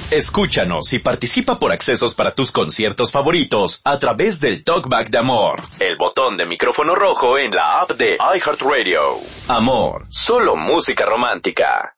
Escúchanos y participa por accesos para tus conciertos favoritos a través del Talkback de Amor, el botón de micrófono rojo en la app de iHeartRadio. Amor, solo música romántica.